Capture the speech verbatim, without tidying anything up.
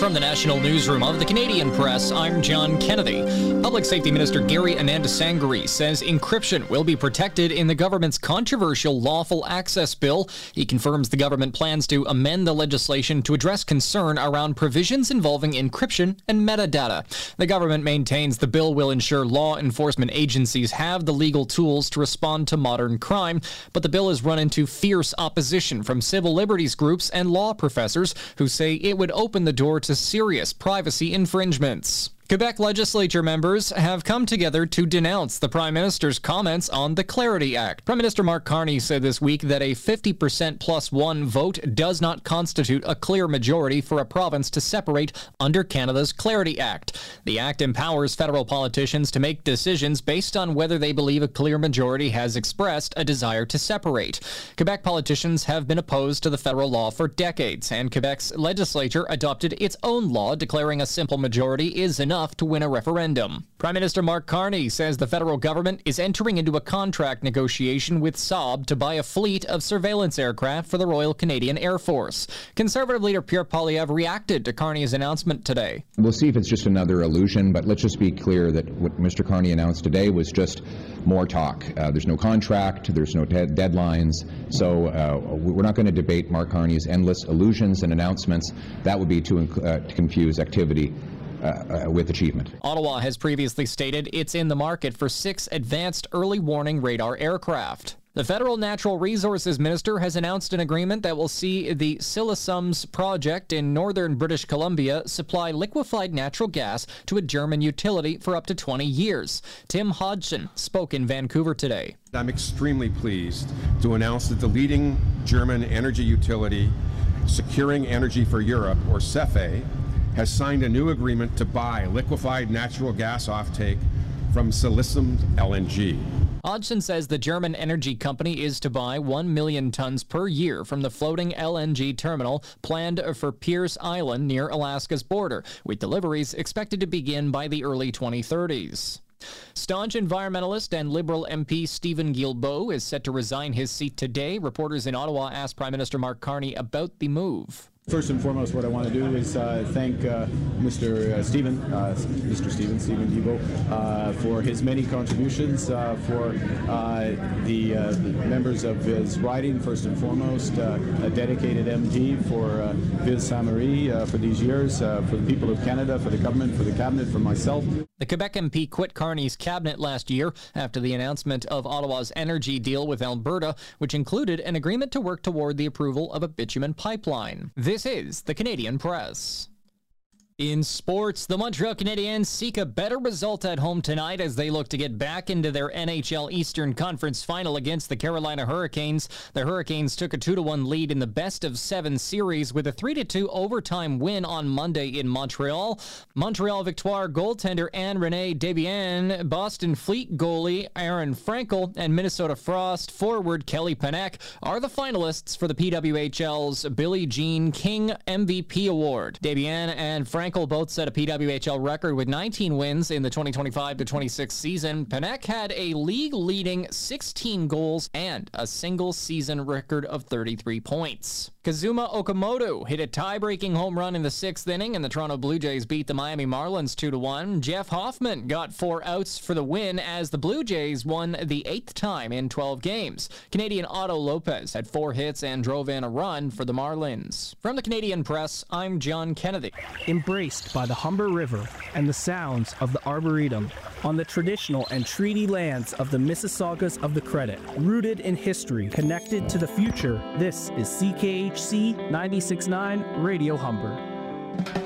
From the National Newsroom of the Canadian Press, I'm John Kennedy. Public Safety Minister Gary Anandasangri says encryption will be protected in the government's controversial Lawful Access Bill. He confirms the government plans to amend the legislation to address concern around provisions involving encryption and metadata. The government maintains the bill will ensure law enforcement agencies have the legal tools to respond to modern crime, but the bill has run into fierce opposition from civil liberties groups and law professors who say it would open the door to serious privacy infringements. Quebec legislature members have come together to denounce the Prime Minister's comments on the Clarity Act. Prime Minister Mark Carney said this week that a fifty percent plus one vote does not constitute a clear majority for a province to separate under Canada's Clarity Act. The act empowers federal politicians to make decisions based on whether they believe a clear majority has expressed a desire to separate. Quebec politicians have been opposed to the federal law for decades, and Quebec's legislature adopted its own law declaring a simple majority is enough to win a referendum. Prime Minister Mark Carney says the federal government is entering into a contract negotiation with Saab to buy a fleet of surveillance aircraft for the Royal Canadian Air Force. Conservative leader Pierre Poilievre reacted to Carney's announcement today. We'll see if it's just another illusion, but let's just be clear that what Mister Carney announced today was just more talk. Uh, there's no contract, there's no de- deadlines, so uh, we're not going to debate Mark Carney's endless illusions and announcements. That would be to, uh, to confuse activity Uh, uh, with achievement. Ottawa has previously stated it's in the market for six advanced early warning radar aircraft. The Federal Natural Resources Minister has announced an agreement that will see the Silesums project in northern British Columbia supply liquefied natural gas to a German utility for up to twenty years. Tim Hodgson spoke in Vancouver today. I'm extremely pleased to announce that the leading German energy utility, Securing Energy for Europe, or SEFE, has signed a new agreement to buy liquefied natural gas offtake from Silesums L N G. Hodgson says the German energy company is to buy one million tons per year from the floating L N G terminal planned for Pierce Island near Alaska's border, with deliveries expected to begin by the early twenty thirties. Staunch environmentalist and Liberal M P Stephen Guilbeault is set to resign his seat today. Reporters in Ottawa asked Prime Minister Mark Carney about the move. First and foremost, what I want to do is uh, thank uh, Mister Uh, Stephen, uh, Mister Stephen, Stephen Guilbeault, uh, for his many contributions, uh, for uh, the, uh, the members of his riding, first and foremost, uh, a dedicated M P for uh, Ville Sainte-Marie uh, for these years, uh, for the people of Canada, for the government, for the cabinet, for myself. The Quebec M P quit Carney's cabinet last year after the announcement of Ottawa's energy deal with Alberta, which included an agreement to work toward the approval of a bitumen pipeline. This is the Canadian Press. In sports, the Montreal Canadiens seek a better result at home tonight as they look to get back into their N H L Eastern Conference final against the Carolina Hurricanes. The Hurricanes took a two to one lead in the best of seven series with a three to two overtime win on Monday in Montreal. Montreal Victoire goaltender Anne-Renee Desbiens, Boston Fleet goalie Aaron Frankel, and Minnesota Frost forward Kelly Panek are the finalists for the P W H L's Billie Jean King M V P Award. Desbiens and Frankel both set a P W H L record with nineteen wins in the twenty twenty-five to twenty-six season. Panek had a league-leading sixteen goals and a single-season record of thirty-three points. Kazuma Okamoto hit a tie-breaking home run in the sixth inning, and the Toronto Blue Jays beat the Miami Marlins two to one. Jeff Hoffman got four outs for the win as the Blue Jays won the eighth time in twelve games. Canadian Otto Lopez had four hits and drove in a run for the Marlins. From the Canadian Press, I'm John Kennedy. Embraced by the Humber River and the sounds of the Arboretum, on the traditional and treaty lands of the Mississaugas of the Credit, rooted in history, connected to the future, this is C K H C ninety-six point nine Radio Humber.